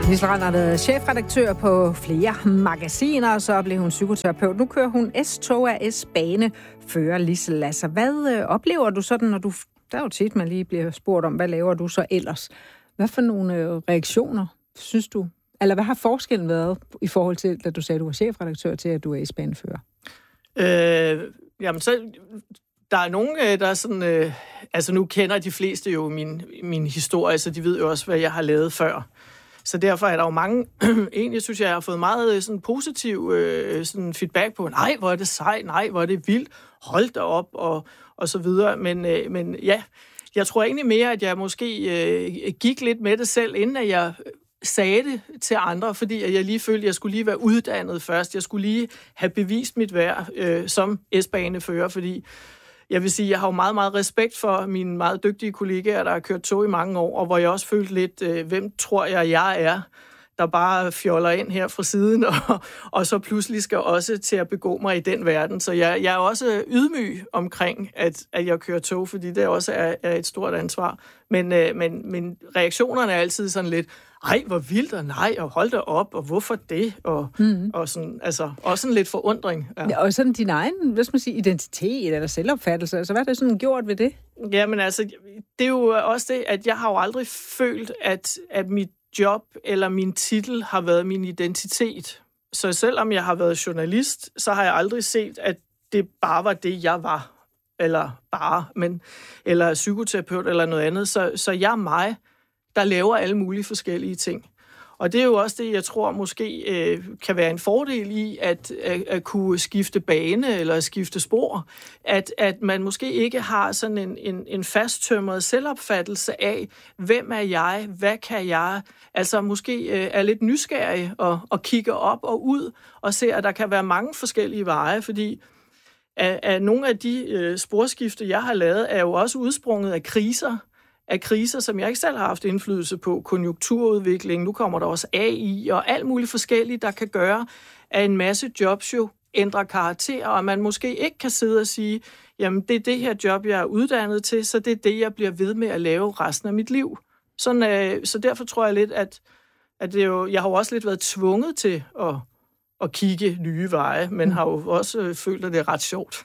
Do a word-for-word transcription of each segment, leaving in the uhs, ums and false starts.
Lisel Rand har været chefredaktør på flere magasiner, og så blev hun psykoterapeut. Nu kører hun S-tog af S-banefører. Lisel, altså, hvad øh, oplever du sådan, når du... Der er jo tit, man lige bliver spurgt om, hvad laver du så ellers? Hvad for nogle øh, reaktioner, synes du? Eller hvad har forskellen været i forhold til, da du sagde, at du var chefredaktør, til at du er S-banefører? Øh, jamen, så... Der er nogen, der er sådan... Øh, altså, nu kender de fleste jo min, min historie, så de ved jo også, hvad jeg har lavet før. Så derfor er der jo mange... egentlig synes jeg, jeg har fået meget sådan positiv øh, sådan feedback på, nej, hvor er det sejt, nej, hvor er det vildt, hold da op, og, og så videre. Men, øh, men ja, jeg tror egentlig mere, at jeg måske øh, gik lidt med det selv, inden at jeg sagde det til andre, fordi jeg lige følte, at jeg skulle lige være uddannet først. Jeg skulle lige have bevist mit værd øh, som S-banefører, fordi... Jeg vil sige, jeg har jo meget, meget respekt for mine meget dygtige kollegaer, der har kørt tog i mange år, og hvor jeg også følte lidt, øh, hvem tror jeg, jeg er, der bare fjoller ind her fra siden, og, og så pludselig skal også til at begå mig i den verden. Så jeg, jeg er også ydmyg omkring, at, at jeg kører tog, fordi det også er, er et stort ansvar. Men, øh, men, men reaktionerne er altid sådan lidt, ej, hvor vildt, og nej, og hold da op, og hvorfor det? Og, mm. og sådan, altså, også sådan lidt forundring. Ja. Ja, og sådan din egen, hvad skal man sige, identitet eller selvopfattelse, altså hvad er det sådan gjort ved det? Jamen altså, det er jo også det, at jeg har jo aldrig følt, at, at mit job eller min titel har været min identitet. Så selvom jeg har været journalist, så har jeg aldrig set, at det bare var det, jeg var. Eller bare, men, eller psykoterapeut eller noget andet. Så, så jeg er mig, der laver alle mulige forskellige ting. Og det er jo også det, jeg tror måske øh, kan være en fordel i, at, at, at kunne skifte bane eller skifte spor. At, at man måske ikke har sådan en, en, en fasttømret selvopfattelse af, hvem er jeg, hvad kan jeg? Altså måske øh, er lidt nysgerrig og, og kigger op og ud og ser, at der kan være mange forskellige veje, fordi at, at nogle af de øh, sporskifter, jeg har lavet, er jo også udsprunget af kriser, af kriser, som jeg ikke selv har haft indflydelse på, konjunkturudvikling, nu kommer der også A I og alt muligt forskelligt, der kan gøre, at en masse jobs jo ændrer karakter, og man måske ikke kan sidde og sige, jamen det er det her job, jeg er uddannet til, så det er det, jeg bliver ved med at lave resten af mit liv. Sådan, øh, så derfor tror jeg lidt, at, at det jo, jeg har jo også lidt været tvunget til at at kigge nye veje, men har jo også øh, følt, at det er ret sjovt.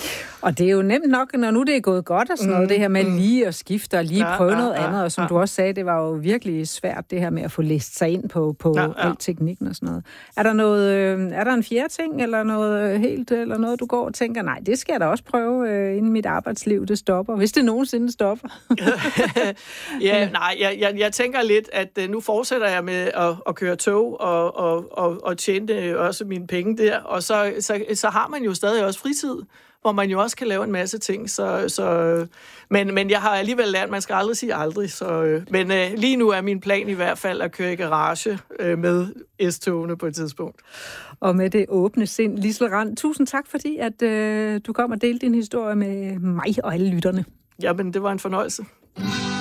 Og det er jo nemt nok, når nu det er gået godt og sådan noget, mm, det her med mm. lige at skifte og lige ja, prøve ja, noget ja, andet, og som ja. du også sagde, det var jo virkelig svært, det her med at få læst sig ind på, på ja, ja. al teknikken og sådan noget. Er der noget, øh, er der en fjerde ting, eller noget helt, eller noget, du går og tænker, nej, det skal jeg da også prøve, øh, inden mit arbejdsliv, det stopper, hvis det nogensinde stopper? ja, nej, jeg, jeg, jeg tænker lidt, at øh, nu fortsætter jeg med at, at køre tog og, og, og, og tjene det også mine penge der, og så, så, så har man jo stadig også fritid, hvor man jo også kan lave en masse ting, så, så, men, men jeg har alligevel lært, at man skal aldrig sige aldrig, så, men øh, lige nu er min plan i hvert fald at køre i garage øh, med S-togene på et tidspunkt. Og med det åbne sind, Lisel Rand, tusind tak, fordi at, øh, du kom og delte din historie med mig og alle lytterne. Jamen, det var en fornøjelse.